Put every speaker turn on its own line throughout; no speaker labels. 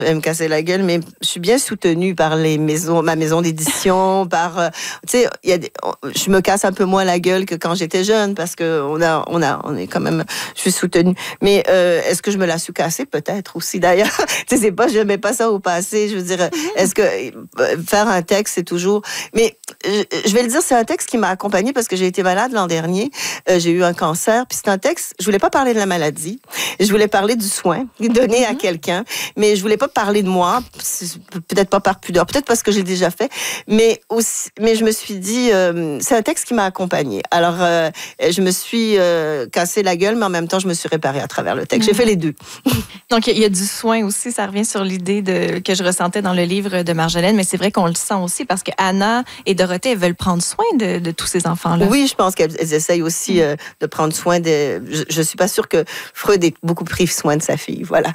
me casser la gueule, mais je suis bien soutenue par ma maison d'édition, tu sais, je me casse un peu moins la gueule que quand j'étais jeune, parce que on est quand même, je suis soutenue. Mais est-ce que je me la suis cassée? Peut-être aussi, d'ailleurs. Tu sais, je mets pas ça au passé. Je veux dire, est-ce que faire un texte, c'est toujours... Mais je vais le dire, c'est un texte qui m'a accompagnée parce que j'ai été malade l'an dernier. J'ai eu un cancer, puis c'est un texte, je voulais pas parler de la maladie. Je voulais parler du soin donné à quelqu'un, mais je voulais pas parler de moi, peut-être pas par pudeur, peut-être parce que j'ai déjà fait, mais je me suis dit, c'est un texte qui m'a accompagnée. Alors, je me suis cassé la gueule, mais en même temps, je me suis réparée à travers le texte. J'ai fait les deux.
Donc, il y a du soin aussi, ça revient sur l'idée que je ressentais dans le livre de Marjolaine, mais c'est vrai qu'on le sent aussi parce que Anna et Dorothée, elles veulent prendre soin de tous ces enfants-là.
Oui, je pense qu'elles essayent aussi de prendre soin je suis pas sûre que Freud ait beaucoup pris soin de sa fille, voilà.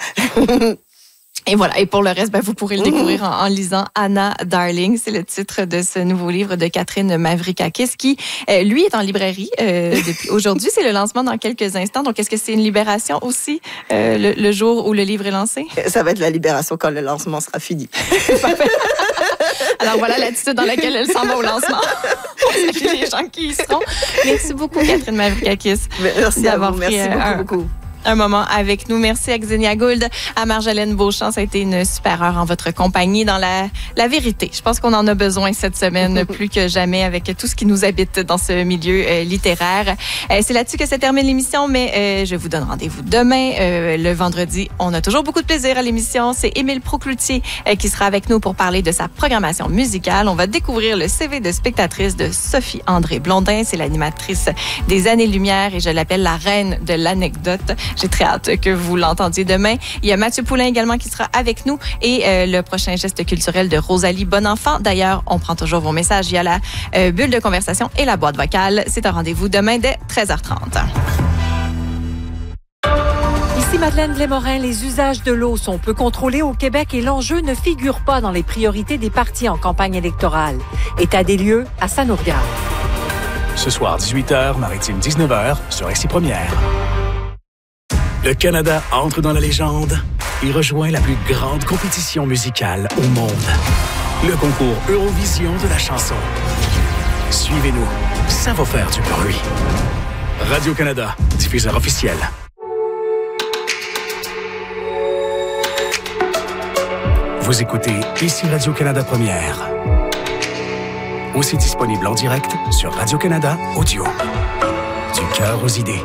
Et voilà. Et pour le reste, vous pourrez le découvrir en lisant Anna Darling. C'est le titre de ce nouveau livre de Catherine Mavrikakis qui, lui, est en librairie depuis aujourd'hui. C'est le lancement dans quelques instants. Donc, est-ce que c'est une libération aussi le jour où le livre est lancé? Ça
va être la libération quand le lancement sera fini.
Alors, voilà l'attitude dans laquelle elle s'en va au lancement. Pour les gens qui y seront. Merci beaucoup, Catherine Mavrikakis.
Merci d'avoir pris beaucoup.
Un moment avec nous. Merci à Xenia Gould, à Marjolaine Beauchamp. Ça a été une super heure en votre compagnie dans la vérité. Je pense qu'on en a besoin cette semaine plus que jamais avec tout ce qui nous habite dans ce milieu littéraire. C'est là-dessus que se termine l'émission, mais je vous donne rendez-vous demain. Le vendredi, on a toujours beaucoup de plaisir à l'émission. C'est Émile Procloutier qui sera avec nous pour parler de sa programmation musicale. On va découvrir le CV de spectatrice de Sophie-André Blondin. C'est l'animatrice des Années-Lumière et je l'appelle la reine de l'anecdote. J'ai très hâte que vous l'entendiez demain. Il y a Mathieu Poulain également qui sera avec nous et le prochain geste culturel de Rosalie Bonenfant. D'ailleurs, on prend toujours vos messages via la bulle de conversation et la boîte vocale. C'est un rendez-vous demain dès 13h30.
Ici Madeleine Blais-Morin, les usages de l'eau sont peu contrôlés au Québec et l'enjeu ne figure pas dans les priorités des partis en campagne électorale. État des lieux à Sanourgard.
Ce soir, 18h, Maritime 19h, sur RCI Première. Le Canada entre dans la légende et rejoint la plus grande compétition musicale au monde. Le concours Eurovision de la chanson. Suivez-nous, ça va faire du bruit. Radio-Canada, diffuseur officiel. Vous écoutez ici Radio-Canada Première. Aussi disponible en direct sur Radio-Canada Audio. Du cœur aux idées.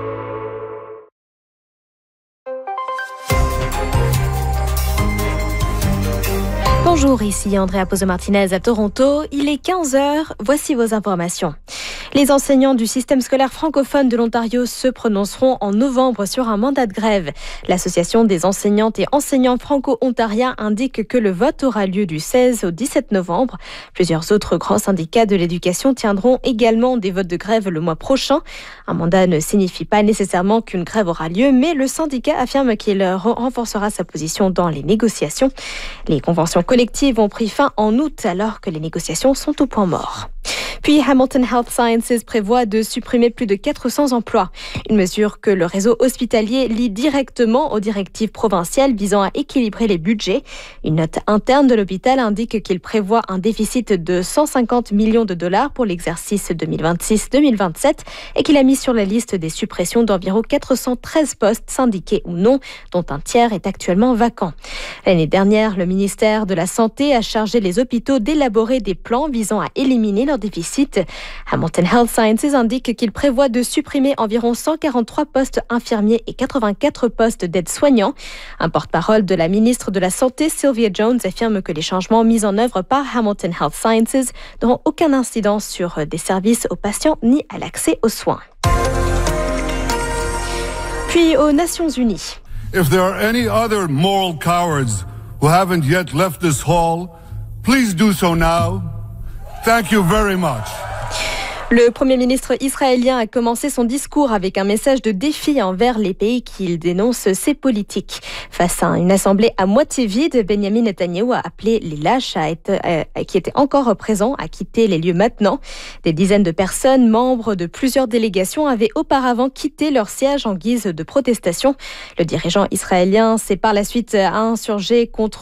Bonjour, ici Andrea Pozo-Martinez à Toronto. Il est 15h, voici vos informations. Les enseignants du système scolaire francophone de l'Ontario se prononceront en novembre sur un mandat de grève. L'Association des enseignantes et enseignants franco-ontariens indique que le vote aura lieu du 16 au 17 novembre. Plusieurs autres grands syndicats de l'éducation tiendront également des votes de grève le mois prochain. Un mandat ne signifie pas nécessairement qu'une grève aura lieu, mais le syndicat affirme qu'il renforcera sa position dans les négociations. Les conventions collectives ont pris fin en août alors que les négociations sont au point mort. Puis Hamilton Health Sciences prévoit de supprimer plus de 400 emplois. Une mesure que le réseau hospitalier lie directement aux directives provinciales visant à équilibrer les budgets. Une note interne de l'hôpital indique qu'il prévoit un déficit de 150 millions de dollars pour l'exercice 2026-2027 et qu'il a mis sur la liste des suppressions d'environ 413 postes syndiqués ou non, dont un tiers est actuellement vacant. L'année dernière, le ministère de la Santé a chargé les hôpitaux d'élaborer des plans visant à éliminer leur déficit. Hamilton Health Sciences indique qu'il prévoit de supprimer environ 143 postes infirmiers et 84 postes d'aides-soignants. Un porte-parole de la ministre de la Santé, Sylvia Jones, affirme que les changements mis en œuvre par Hamilton Health Sciences n'auront aucune incidence sur des services aux patients ni à l'accès aux soins. Puis aux Nations Unies.
If there are any other moral cowards who haven't yet left this hall, please do so now. Thank you very much.
Le Premier ministre israélien a commencé son discours avec un message de défi envers les pays qu'il dénonce ses politiques. Face à une assemblée à moitié vide, Benjamin Netanyahou a appelé les lâches qui étaient encore présents à quitter les lieux maintenant. Des dizaines de personnes, membres de plusieurs délégations, avaient auparavant quitté leur siège en guise de protestation. Le dirigeant israélien s'est par la suite insurgé contre